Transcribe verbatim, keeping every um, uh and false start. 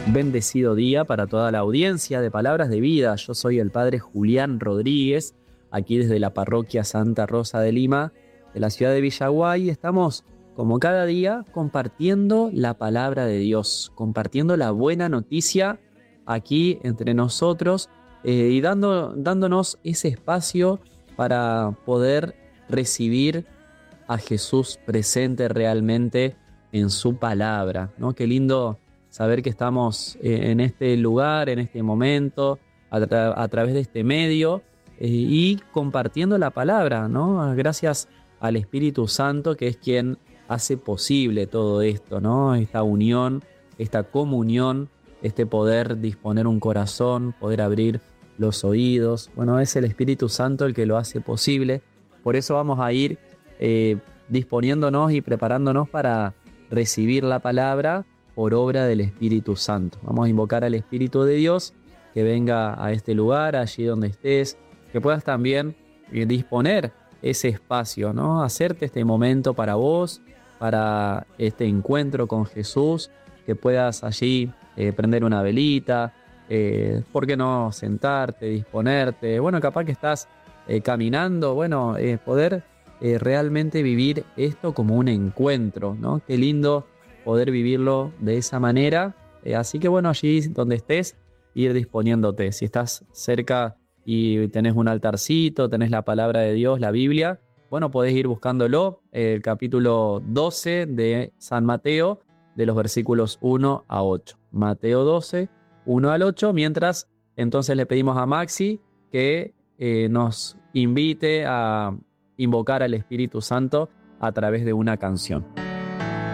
Bendecido día para toda la audiencia de Palabras de Vida. Yo soy el Padre Julián Rodríguez, aquí desde la Parroquia Santa Rosa de Lima, de la ciudad de Villaguay. Estamos, como cada día, compartiendo la palabra de Dios, compartiendo la buena noticia aquí entre nosotros eh, y dando, dándonos ese espacio para poder recibir a Jesús presente realmente en su palabra, ¿no? Qué lindo saber que estamos eh, en este lugar, en este momento, a, tra a través de este medio eh, y compartiendo la palabra, ¿no? Gracias al Espíritu Santo, que es quien hace posible todo esto, ¿no? Esta unión, esta comunión, este poder disponer un corazón, poder abrir los oídos. Bueno, es el Espíritu Santo el que lo hace posible. Por eso vamos a ir eh, disponiéndonos y preparándonos para recibir la palabra por obra del Espíritu Santo. Vamos a invocar al Espíritu de Dios que venga a este lugar, allí donde estés, que puedas también eh, disponer ese espacio, ¿no? Hacerte este momento para vos, para este encuentro con Jesús, que puedas allí eh, prender una velita, eh, ¿por qué no sentarte, disponerte? Bueno, capaz que estás eh, caminando, bueno, eh, poder eh, realmente vivir esto como un encuentro, ¿no? Qué lindo poder vivirlo de esa manera. Eh, así que bueno, allí donde estés, ir disponiéndote. Si estás cerca y tenés un altarcito, tenés la palabra de Dios, la Biblia, bueno, podés ir buscándolo, eh, el capítulo doce de San Mateo, de los versículos uno a ocho. Mateo doce, uno al ocho, mientras entonces le pedimos a Maxi que eh, nos invite a invocar al Espíritu Santo a través de una canción.